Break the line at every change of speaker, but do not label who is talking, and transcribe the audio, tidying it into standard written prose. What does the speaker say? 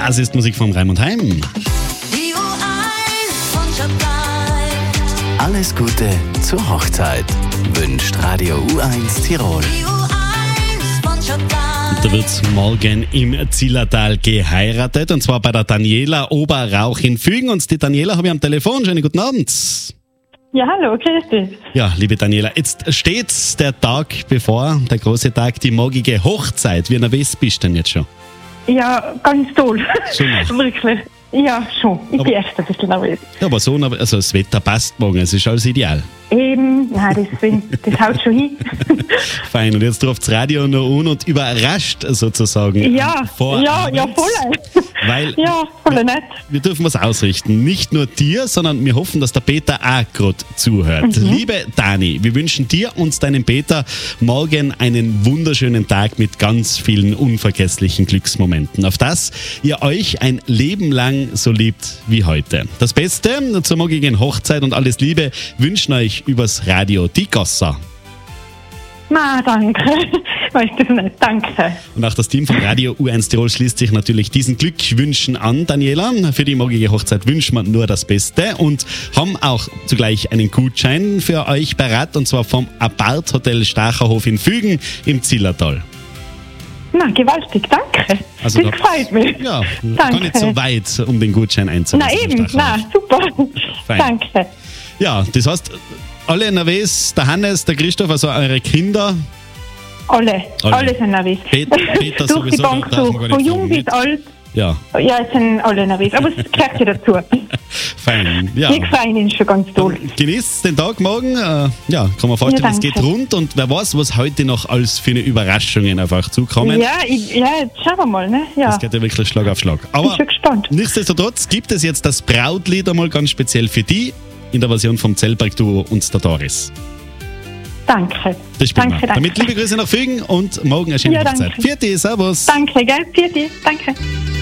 Das ist Musik von Raimund Heim.
Alles Gute zur Hochzeit wünscht Radio U1 Tirol.
Da wird morgen im Zillertal geheiratet, und zwar bei der Daniela Oberrauch in Fügen. Und die Daniela habe ich am Telefon. Schönen guten Abend.
Ja, hallo, grüß dich.
Ja, liebe Daniela, jetzt steht der Tag bevor, der große Tag, die morgige Hochzeit. Wie nervös bist du denn jetzt schon?
Ja, ganz toll.
Schon
Wirklich. Ja, schon. Ich bin echt ein bisschen nervös.
Ja, aber so, also das Wetter passt morgen, es ist alles ideal.
Nein, das haut schon hin.
Fein, und jetzt ruft das Radio noch an und überrascht sozusagen.
Ja, voll.
Weil
ja, voll nett.
wir dürfen was ausrichten. Nicht nur dir, sondern wir hoffen, dass der Peter auch gerade zuhört. Liebe Dani, wir wünschen dir und deinem Peter morgen einen wunderschönen Tag mit ganz vielen unvergesslichen Glücksmomenten, auf das ihr euch ein Leben lang so liebt wie heute. Das Beste zur morgigen Hochzeit und alles Liebe wünschen euch übers Radio die Gossa.
Na, danke. Weißt du nicht, danke.
Und auch das Team von Radio U1 Tirol schließt sich natürlich diesen Glückwünschen an, Daniela. Für die morgige Hochzeit wünschen wir nur das Beste und haben auch zugleich einen Gutschein für euch parat, und zwar vom Apart Hotel Stacherhof in Fügen im Zillertal.
Na, gewaltig, danke.
Also
das freut mich.
Ja,
danke.
gar nicht so weit, um den Gutschein einzulösen.
Na eben, super.
Fein.
Danke.
Ja, das heißt, alle nervös, der Hannes, der Christoph, also eure Kinder.
Alle sind nervös.
Peter
Durch
sowieso,
die Bank,
da darf man gar nicht
von jung
fragen,
bis
nicht?
alt.
Ja,
Ja, es sind alle nervös, aber es gehört ja dazu.
fein. Ja.
Wir freuen uns schon ganz toll.
Genießt den Tag morgen. Ja, kann man vorstellen,
Ja,
es
danke.
geht rund, und wer weiß, was heute noch alles für eine Überraschungen auf euch zukommen.
Ja, jetzt schauen wir mal, ne? Ja,
Das geht ja wirklich Schlag auf Schlag.
ich
Aber
bin schon gespannt.
nichtsdestotrotz gibt es jetzt das Brautlied einmal ganz speziell für die in der Version vom Zellberg-Duo und der Doris.
Danke.
Das spielen wir.
Danke.
Damit liebe Grüße nach Fügen und morgen eine schöne
Ja,
Hochzeit.
danke.
Vierte, servus.
Danke, gell? Für dich. Danke.